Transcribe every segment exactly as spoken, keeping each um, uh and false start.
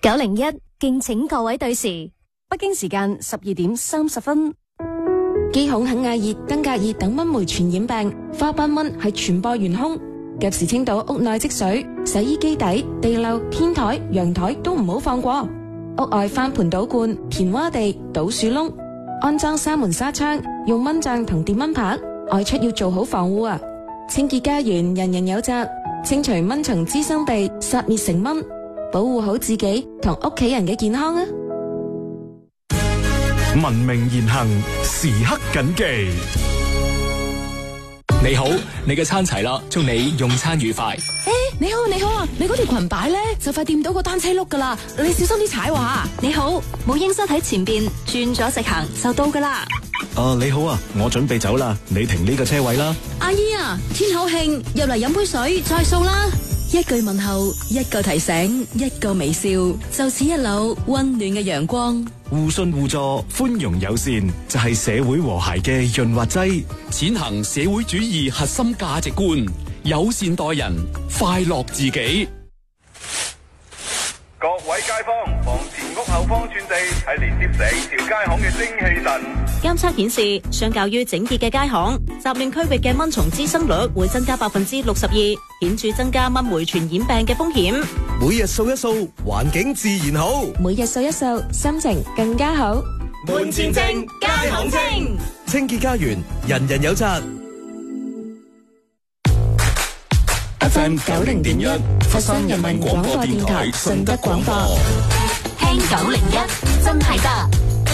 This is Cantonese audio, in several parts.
九零一敬請各位對時， 北京時間十二點三十分。 基孔肯亞熱、登革熱等蚊媒傳染病，花斑蚊係傳播元兇。及時清倒屋內積水，洗衣機底、地漏、天台、陽台都唔好放過。屋外翻盆倒罐、填窪地、倒樹窿，安裝紗門紗窗，用蚊帳同電蚊拍。外出要做好防護啊！清潔家園，人人有責。清除蚊蟲滋生地，殺滅成蚊，保護好自己同屋企人嘅健康啊！ 文明言行，時刻謹記。 你好，你嘅餐齊啦，祝你用餐愉快。 誒、欸，你好你好啊，你嗰條裙擺咧就快掂到個單車轆噶啦，你小心啲踩喎。 你好，母嬰室喺前邊，轉咗直行就到噶啦。 啊，你好啊，我準備走啦，你停呢個車位啦。 阿姨啊，天口慶，入嚟飲杯水再掃啦。一句問候，一個提醒，一個微笑，就似一縷溫暖嘅陽光。 互信互助，寬容友善，就係社會和諧嘅潤滑劑。 踐行社會主義核心價值觀，友善待人，快樂自己。 各位街坊，房前屋後方寸地係連接成條街巷嘅精氣神。 監測顯示，相較於整潔嘅街巷，雜亂區域嘅蚊蟲滋生率會增加百分之六十二，顯著增加蚊媒傳染病嘅風險。 每日掃一掃，環境自然好； 每日掃一掃，心情更加好。 門前正，街巷清，清潔家園，人人有責。 F M 九零點一，佛山人民廣播電台順德廣播， 聽九零一真係得。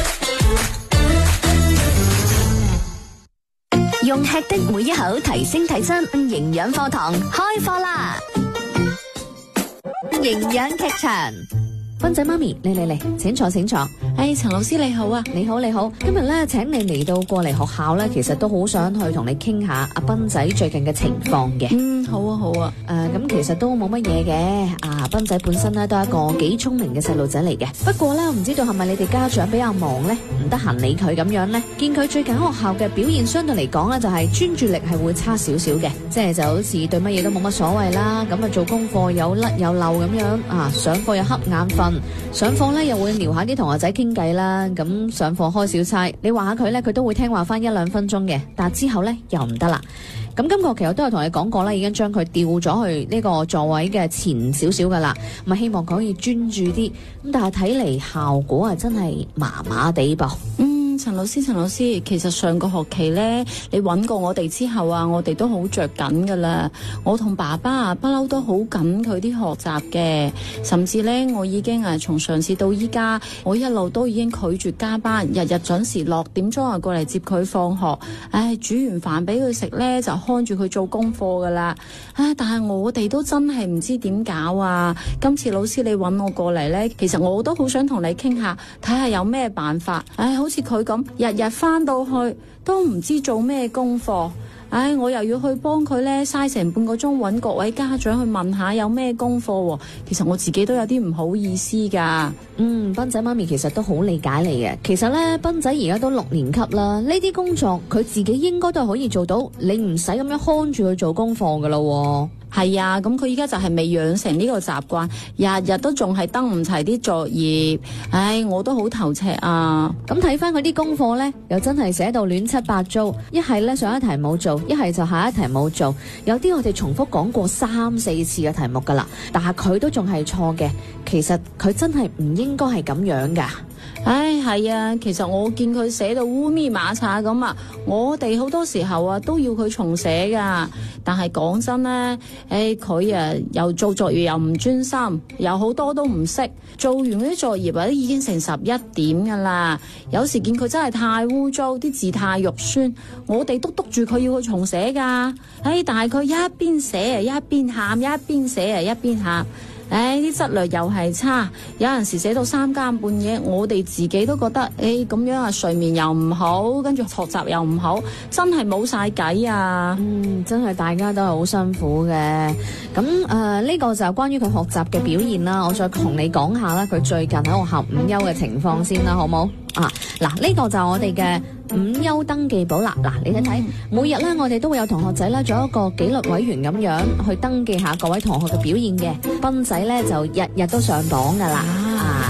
用吃的每一口提升體質，營養課堂開課啦！營養劇場。 斌仔媽咪，嚟嚟嚟，請坐請坐。 誒，陳老師你好啊， 你好你好。今日咧，請你嚟到過嚟學校咧，其實都好想去同你傾下阿斌仔最近嘅情況嘅。 嗯，好啊好啊。 誒，咁、呃、其實都冇乜嘢嘅。啊，斌仔本身咧都係一個幾聰明嘅細路仔嚟嘅。不過咧，唔知道係咪你哋家長比較忙咧，唔得閒理佢咁樣咧。見佢最近喺學校嘅表現相對嚟講咧，就係、是、專注力係會差少少嘅，即係就好似對乜嘢都冇乜所謂啦。咁啊，做功課有甩有漏咁樣啊，上課又瞌眼瞓。上課咧又會撩下啲同學仔傾偈啦，咁上課開小差，你話下佢咧，佢都會聽話翻一兩分鐘嘅，但係之後咧又唔得啦。咁今個學期我都有同你講過啦，已經將佢調咗去呢個座位嘅前少少噶啦，咁啊希望佢可以專注啲，咁但係睇嚟效果啊真係麻麻地噃。 嗯。陳老師，陳老師，其實上個學期呢，你揾過我哋之後啊，我哋都好着緊噶啦。我同爸爸啊，不嬲都好緊佢啲學習嘅，甚至呢，我已經啊從上次到依家，我一路都已經拒絕加班，日日準時六點鐘啊過嚟接佢放學。唉，煮完飯俾佢食呢，就看住佢做功課噶啦。唉，但係我哋都真係唔知點搞啊！今次老師你揾我過嚟呢，其實我都好想同你傾下，睇下有咩辦法。唉，好似佢咁日日翻到去都唔知做咩功課，唉，我又要去幫佢咧，嘥成半個鐘揾各位家長去問下有咩功課。其實我自己都有啲唔好意思噶。 嗯，斌仔媽咪其實都好理解你嘅。其實咧，斌仔而家都六年級啦，呢啲工作佢自己應該都係可以做到，你唔使咁樣看住佢做功課噶啦。 係啊，咁佢依家就係未養成呢個習慣，日日都仲係登唔齊啲作業，唉，我都好頭赤啊。 咁睇翻佢啲功課呢，又真係寫到亂七八糟，一係呢上一題冇做，一係就下一題冇做，有啲我哋重複講過三四次嘅題目噶啦，但係佢都仲係錯嘅。其實佢真係唔應該係咁樣噶。 唉，係啊，其實我見佢寫到烏咪馬叉咁啊，我哋好多時候啊都要佢重寫噶。但係講真咧，誒佢啊又做作業又唔專心，又好多都唔識，做完嗰啲作業啊都已經成十一點噶啦。有時見佢真係太污糟，啲字太肉酸，我哋都督住佢要佢重寫噶。唉，但係佢一邊寫啊一邊喊，一邊寫啊一邊喊。唉，啲質量又係差，有陣時寫到三更半夜，我哋自己都覺得，誒咁樣啊，睡眠又唔好，跟住學習又唔好，真係冇晒計啊！ 嗯，真係大家都係好辛苦嘅。咁誒呢個就係關於佢學習嘅表現啦。我再同你講下啦，佢最近喺學校午休嘅情況先啦，好冇？啊，嗱，呢個就係我哋嘅午休登記簿啦。嗱，你睇睇，每日咧我哋都會有同學仔咧做一個紀律委員咁樣去登記下各位同學嘅表現嘅。斌仔咧就日日都上榜噶啦。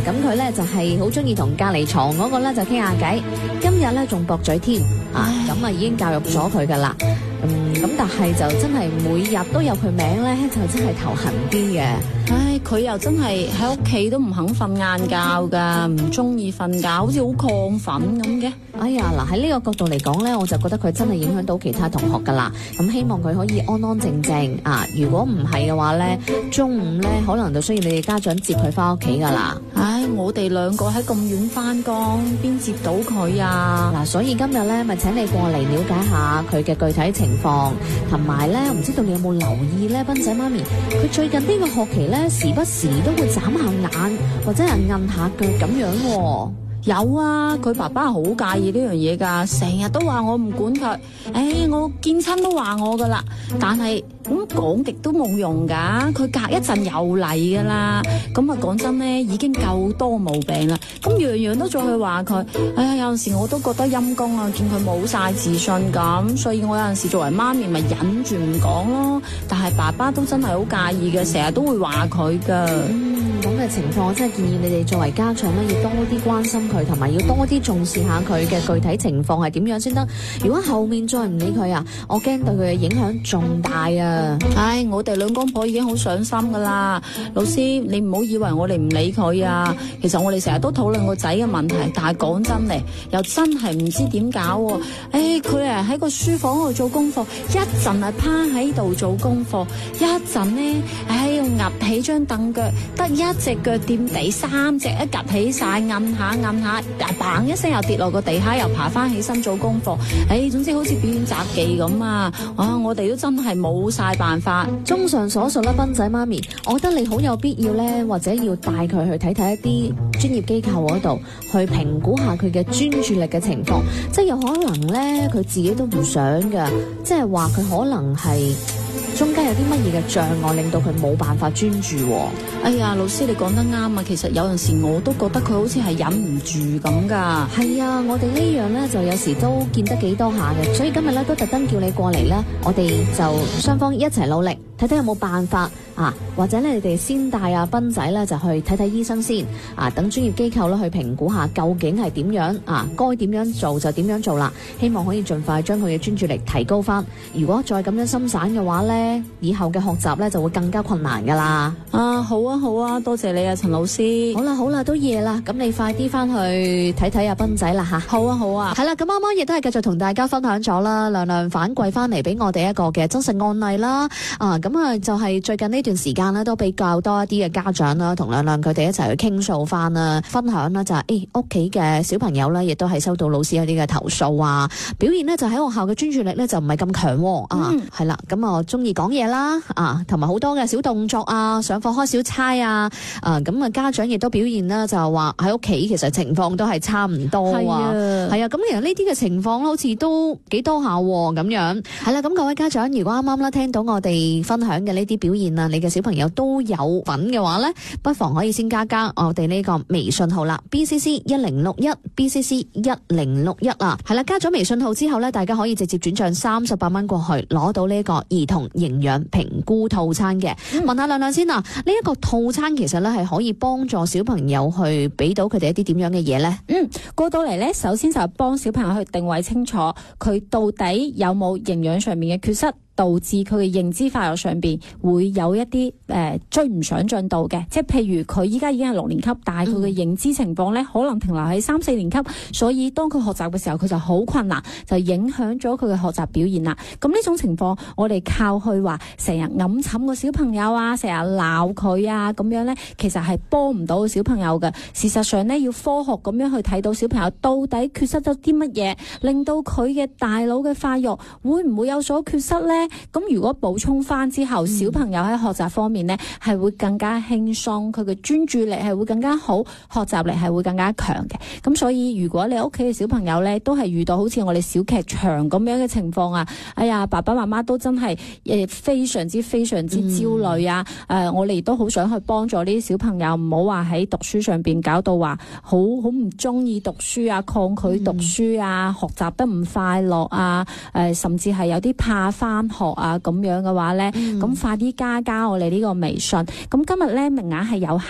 咁佢咧就係好中意同隔離床嗰個咧就傾下偈，今日咧仲駁嘴添啊！咁啊已經教育咗佢噶啦。嗯，咁但係就真係每日都有佢名咧，就真係頭痕啲嘅。 唉，佢又真係喺屋企都唔肯瞓晏覺噶，唔中意瞓覺，好似好亢奮咁嘅。 哎呀，嗱喺呢個角度嚟講咧，我就覺得佢真係影響到其他同學噶啦。咁希望佢可以安安靜靜啊。如果唔係嘅話咧，中午咧可能就需要你哋家長接佢翻屋企噶啦。 唉，我哋兩個喺咁遠翻工，邊接到佢啊？ 嗱，所以今日咧咪請你過嚟了解下佢嘅具體情況，同埋咧唔知道你有冇留意咧，斌仔媽咪佢最近呢個學期咧時不時都會眨下眼或者係摁下腳咁樣喎。 有啊，佢爸爸係好介意呢樣嘢噶，成日都話我唔管佢。誒，我見親都話我噶啦，但係咁講極都冇用噶，佢隔一陣又嚟噶啦。咁啊講真咧，已經夠多毛病啦。咁樣樣都再去話佢，哎呀，有陣時我都覺得陰公啊，見佢冇晒自信咁，所以我有陣時作為媽咪咪忍住唔講咯。但係爸爸都真係好介意嘅，成日都會話佢噶。 咁嘅情況，我真係建議你哋作為家長咧，要多啲關心佢，同埋要多啲重視下佢嘅具體情況係點樣先得。如果後面再唔理佢啊，我驚對佢嘅影響仲大啊！ 唉，我哋兩公婆已經好上心噶啦。老師，你唔好以為我哋唔理佢啊。其實我哋成日都討論個仔嘅問題，但係講真嚟，又真係唔知點搞喎。誒，佢啊喺個書房度做功課，一陣係趴喺度做功課，一陣呢，唉，要揼起張凳腳，得一隻腳掂地，三隻一夾起晒，摁下摁下，嘭一聲又跌落個地下，又爬翻起身做功課。誒，總之好似表演雜技咁啊！啊，我哋都真係冇晒辦法。 綜上所述啦，斌仔媽咪，我覺得你好有必要咧，或者要帶佢去睇睇一啲專業機構嗰度，去評估下佢嘅專注力嘅情況。即係有可能咧，佢自己都唔想噶，即係話佢可能係中間有啲乜嘢嘅障礙，令到佢冇辦法專注。 哎呀，老師你講得啱啊！其實有陣時我都覺得佢好似係忍唔住咁噶。 係啊，我哋呢樣咧就有時都見得幾多下嘅，所以今日咧都特登叫你過嚟咧，我哋就雙方一齊努力，睇睇有冇辦法啊，或者咧你哋先帶阿斌仔咧就去睇睇醫生先啊，等專業機構咧去評估下究竟係點樣啊，該點樣做就點樣做啦。希望可以盡快將佢嘅專注力提高翻。如果再咁樣心散嘅話咧，以後嘅學習咧就會更加困難噶啦。 啊，好啊好啊，多謝你啊陳老師。 好啦好啦，都夜啦，咁你快啲翻去睇睇阿斌仔啦吓。 好啊好啊。 係啦，咁啱啱亦都係繼續同大家分享咗啦，亮亮反饋翻嚟俾我哋一個嘅真實案例啦。啊，咁啊就係最近呢段時間咧都比較多一啲嘅家長啦，同亮亮佢哋一齊去傾訴翻啦，分享啦就係誒屋企嘅小朋友咧，亦都係收到老師一啲嘅投訴啊，表現咧就喺學校嘅專注力咧就唔係咁強啊，係啦、嗯，咁啊中意講嘢啦，啊同埋好多嘅小動作啊，上課開小差啊，啊咁啊家長亦都表現啦，就係話喺屋企其實情況都係差唔多啊，係啊，咁其實呢啲嘅情況好似都幾多下咁樣，係啦，咁各位家長如果啱啱啦聽到我哋分享嘅呢啲表現啊，你嘅小朋友都有份嘅話咧，不妨可以先加加我哋呢個微信號啦 ，B C C 一零六一 B C C 一零六一啊，係啦，加咗微信號之後咧，大家可以直接轉賬三十八蚊過去，攞到呢個兒童營養評估套餐嘅。嗯、問下亮亮先啊，呢、這、一個套餐其實咧係可以幫助小朋友去俾到佢哋一啲點樣嘅嘢咧？ 嗯，過到嚟咧，首先就係幫小朋友去定位清楚佢到底有冇營養上面嘅缺失，導致佢嘅認知發育上邊會有一啲誒、呃、追唔上進度嘅，即係譬如佢依家已經係六年級，但係佢嘅認知情況咧可能停留喺三四年級，所以當佢學習嘅時候佢就好困難，就影響咗佢嘅學習表現啦。咁呢種情況，我哋靠去話成日揞沉個小朋友啊，成日鬧佢啊，咁樣咧其實係幫唔到個小朋友嘅。事實上咧，要科學咁樣去睇到小朋友到底缺失咗啲乜嘢，令到佢嘅大腦嘅發育會唔會有所缺失咧？咁如果補充翻之後，小朋友喺學習方面呢係會更加輕鬆，佢嘅專注力係會更加好，學習力係會更加強嘅。咁所以如果你屋企嘅小朋友呢都係遇到好似我哋小劇場咁樣嘅情況啊，哎呀，爸爸媽媽都真係誒非常之非常之焦慮啊！誒、嗯呃，我哋都好想去幫助呢啲小朋友，唔好話喺讀書上邊搞到話好好唔中意讀書啊，抗拒讀書啊，嗯、學習得唔快樂啊，誒、呃，甚至係有啲怕翻學啊，咁樣嘅話咧，咁、嗯、快啲加加我哋呢個微信。咁今日咧名額係有